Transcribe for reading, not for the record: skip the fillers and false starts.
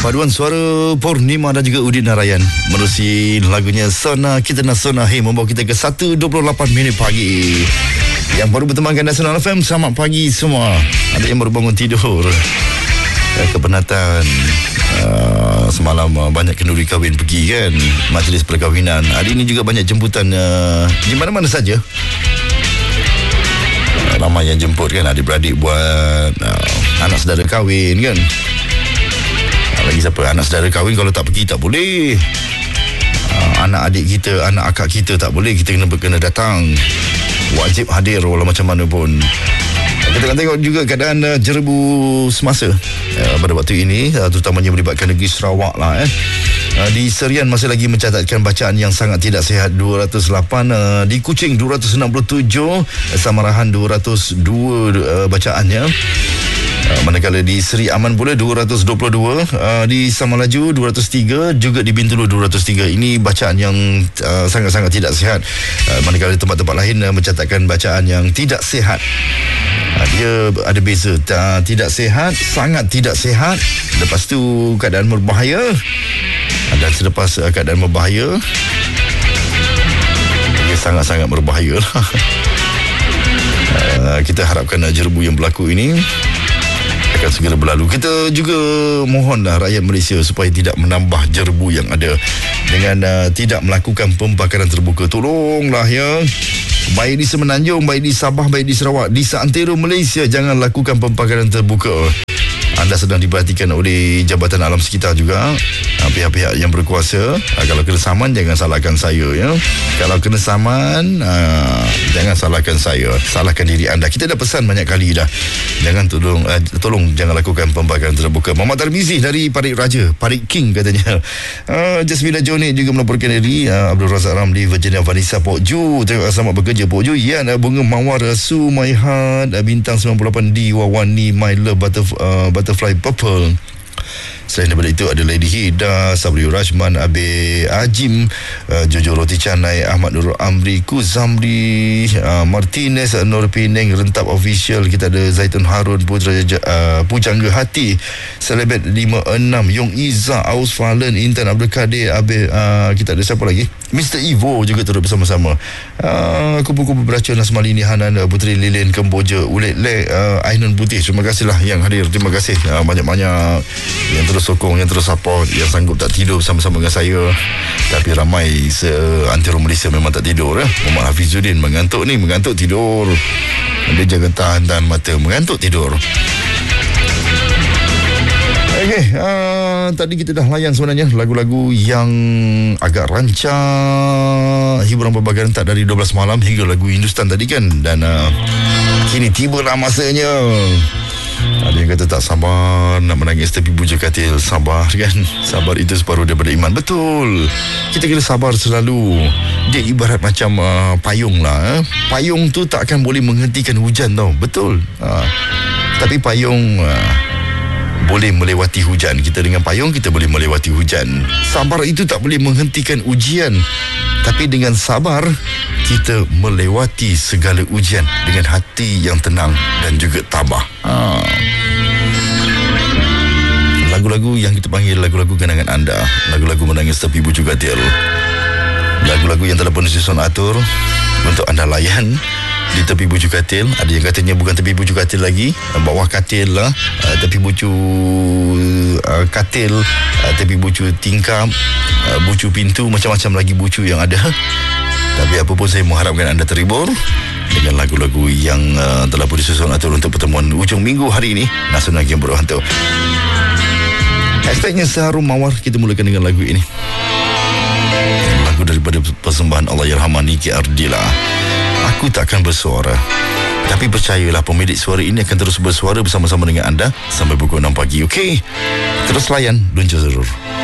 Paduan suara Purnima dan juga Udin Narayan menerusi lagunya Sona. Kita nak Sona membawa kita ke 1.28 minit pagi. Yang baru bertemankan Nasional FM, selamat pagi semua. Ada yang baru bangun tidur, kepenatan, semalam banyak kenduri kahwin pergi kan, majlis perkahwinan. Hari ini juga banyak jemputan di mana-mana saja. Ramai yang jemput kan, adik-beradik buat anak saudara kahwin kan. Lagi siapa anak saudara kahwin, kalau tak pergi tak boleh. Anak adik kita, anak akak kita tak boleh, kita kena datang, wajib hadir walau macam mana pun. Kita akan tengok juga keadaan jerebu semasa pada waktu ini, terutamanya melibatkan negeri Sarawak lah. Di Serian masih lagi mencatatkan bacaan yang sangat tidak sihat 208, di Kuching 267, Samarahan 202 bacaannya. Manakala di Seri Aman pula 222, di Samalaju 203, juga di Bintulu 203. Ini bacaan yang sangat-sangat tidak sihat. Manakala tempat-tempat lain mencatatkan bacaan yang tidak sihat. Dia ada beza, tidak sihat, sangat tidak sihat, lepas tu keadaan berbahaya, dan selepas keadaan berbahaya, dia sangat-sangat berbahaya. Kita harapkan jerebu yang berlaku ini akan segera berlalu. Kita juga mohonlah rakyat Malaysia supaya tidak menambah jerebu yang ada dengan tidak melakukan pembakaran terbuka. Tolonglah ya, baik di Semenanjung, baik di Sabah, baik di Sarawak, di seantero Malaysia, jangan lakukan pembakaran terbuka. Anda sedang diperhatikan oleh Jabatan Alam Sekitar juga, pihak-pihak yang berkuasa. Kalau kena saman, jangan salahkan saya ya. Kalau kena saman, jangan salahkan saya, salahkan diri anda. Kita dah pesan banyak kali dah, jangan tolong jangan lakukan pembakaran terbuka. Muhammad Tarmizi dari Parit Raja, Parit King katanya. Jasmina Jonet juga melaporkan diri. Abdul Razak Ramli, Virginia Vanessa Pokju, terima kasih selamat bekerja Pokju. Yan Bunga Mawar Sumaihat, Bintang 98D Wawani My Love Butterfly Purple. Selain daripada itu ada Lady Hida, Sabri Rajman, Abe Ajim, Jojo Roti Canai, Ahmad Nurul Amri, Kuzamri, Martinez, Nur Pineng, Rentap Official. Kita ada Zaitun Harun, Pujangga Hati, Selebet 56, Yong Iza, Aus Falen, Intan Abdul Kadir, Abe, kita ada siapa lagi? Mr. Evo juga turut bersama-sama. Kupu-kupu Beracun, Asmalini Hanan, Puteri Lilin Kemboja, Ulet Lek, Ainun Putih. Terima kasihlah yang hadir. Terima kasih banyak-banyak yang terus sokong, yang terus support, yang sanggup tak tidur bersama-sama dengan saya. Tapi ramai seantero Malaysia memang tak tidur. Muhammad Hafizuddin mengantuk tidur. Dia jangan tahan mata, mengantuk tidur. Okey, tadi kita dah layan sebenarnya lagu-lagu yang agak rancak, hiburan berbagai rentak dari 12 malam hingga lagu Hindustan tadi kan. Dan kini tibalah masanya. Ada yang kata tak sabar nak menangis tepi buja katil. Sabar kan, sabar itu separuh daripada iman. Betul, kita kena sabar selalu. Dia ibarat macam payung lah. Payung tu tak akan boleh menghentikan hujan tau. Betul, tapi payung boleh melewati hujan. Kita dengan payung kita boleh melewati hujan. Sabar itu tak boleh menghentikan ujian, tapi dengan sabar kita melewati segala ujian dengan hati yang tenang dan juga tabah. Lagu-lagu yang kita panggil lagu-lagu kenangan anda, lagu-lagu menangis tepi buju katil, lagu-lagu yang telah pun disusun atur untuk anda layan di tepi buju katil. Ada yang katanya bukan tepi buju katil lagi, bawah katil lah, tepi buju katil, tepi buju tingkap, buju pintu, macam-macam lagi buju yang ada. Tapi apa pun, saya mengharapkan anda terhibur dengan lagu-lagu yang telah pun disusun atur untuk pertemuan ujung minggu hari ini. Nasional yang berhantu. Hashtagnya Seharum Mawar. Kita mulakan dengan lagu ini, lagu daripada persembahan Allahyarhamah Niki Ardila. Aku takkan bersuara, tapi percayalah pemilik suara ini akan terus bersuara bersama-sama dengan anda sampai pukul 6 pagi. Okey, terus layan Lunca Zerur.